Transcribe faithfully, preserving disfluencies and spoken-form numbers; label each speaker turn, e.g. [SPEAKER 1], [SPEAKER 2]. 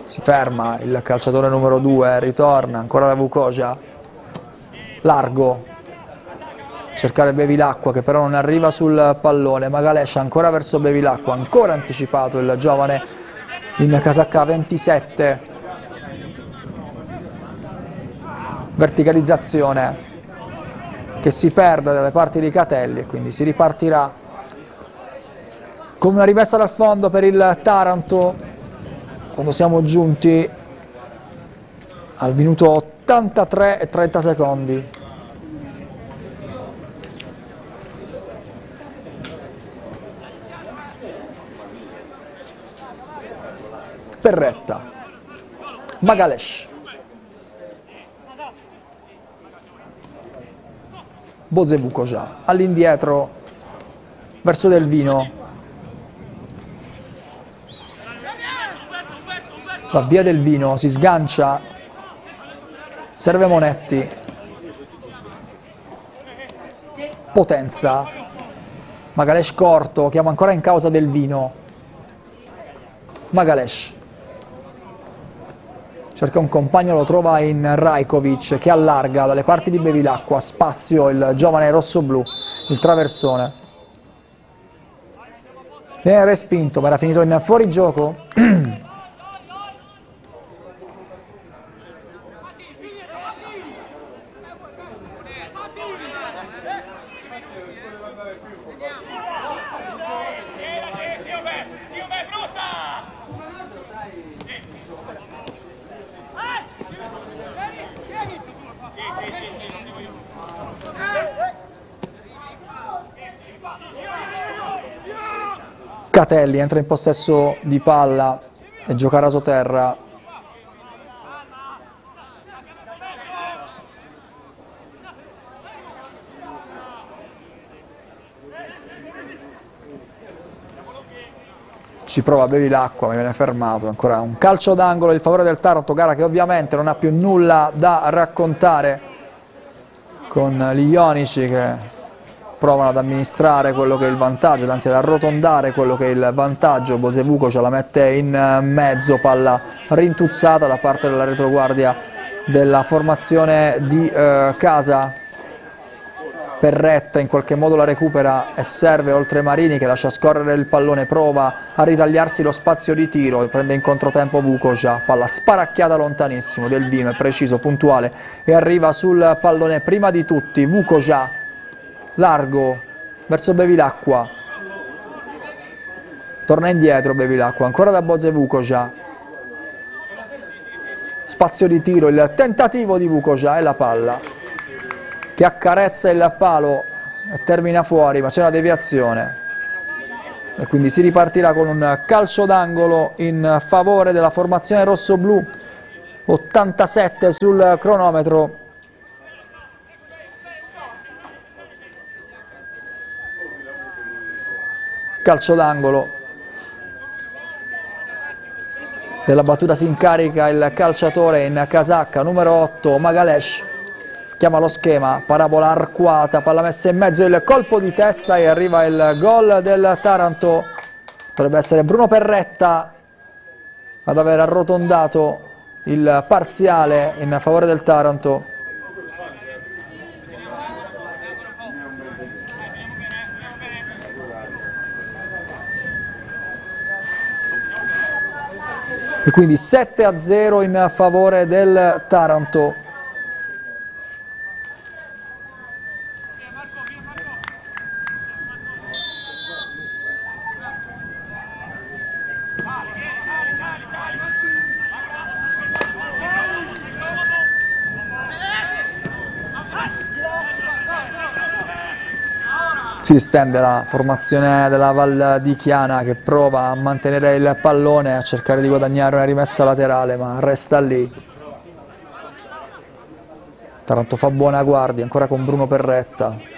[SPEAKER 1] Si ferma il calciatore numero due, ritorna ancora da Vukoja, largo, cercare Bevilacqua che però non arriva sul pallone. Magalesh ancora verso Bevilacqua, ancora anticipato il giovane in casacca ventisette, verticalizzazione che si perde dalle parti di Catelli e quindi si ripartirà con una rimessa dal fondo per il Taranto quando siamo giunti al minuto ottantatré e trenta secondi. Perretta, Magalesh, Boze Vukoja, all'indietro verso Del Vino, va via Del Vino, si sgancia, serve Monetti, Potenza, Magalesh corto, chiama ancora in causa Del Vino, Magalesh cerca un compagno, lo trova in Rajkovic che allarga dalle parti di Bevilacqua, spazio il giovane rossoblu, il traversone. Viene respinto ma era finito in fuorigioco. Catelli entra in possesso di palla e gioca rasoterra. Ci prova Bevilacqua ma viene fermato. Ancora un calcio d'angolo in favore del Taranto, gara che ovviamente non ha più nulla da raccontare, con gli ionici che provano ad amministrare quello che è il vantaggio, anzi ad arrotondare quello che è il vantaggio. Boze Vukoja la mette in mezzo, palla rintuzzata da parte della retroguardia della formazione di eh, casa. Perretta in qualche modo la recupera e serve oltre Marini che lascia scorrere il pallone, prova a ritagliarsi lo spazio di tiro e prende in controtempo Vukoja, palla sparacchiata lontanissimo. Del Vino è preciso, puntuale e arriva sul pallone prima di tutti. Vukoja largo verso Bevilacqua, torna indietro Bevilacqua, ancora da Boze Vukoja, spazio di tiro, il tentativo di Vukoja e la palla che accarezza il palo e termina fuori, ma c'è una deviazione e quindi si ripartirà con un calcio d'angolo in favore della formazione rossoblu. ottantasette sul cronometro. Calcio d'angolo, della battuta si incarica il calciatore in casacca numero otto, Magalesh, chiama lo schema, parabola arcuata, palla messa in mezzo, il colpo di testa e arriva il gol del Taranto. Potrebbe essere Bruno Perretta ad aver arrotondato il parziale in favore del Taranto. E quindi sette a zero in favore del Taranto. Si stende la formazione della Val di Chiana che prova a mantenere il pallone, a cercare di guadagnare una rimessa laterale, ma resta lì. Taranto fa buona guardia, ancora con Bruno Perretta.